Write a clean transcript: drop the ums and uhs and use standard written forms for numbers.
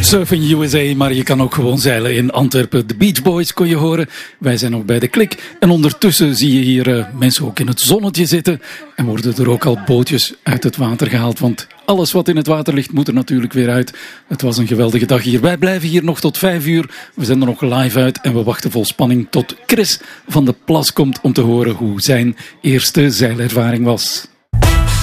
Surfing USA, maar je kan ook gewoon zeilen in Antwerpen. De Beach Boys kon je horen. Wij zijn nog bij de Klik. En ondertussen zie je hier mensen ook in het zonnetje zitten. En worden er ook al bootjes uit het water gehaald. Want alles wat in het water ligt moet er natuurlijk weer uit. Het was een geweldige dag hier. Wij blijven hier nog tot 5 uur. We zijn er nog live uit. En we wachten vol spanning tot Chris van de Plas komt om te horen hoe zijn eerste zeilervaring was.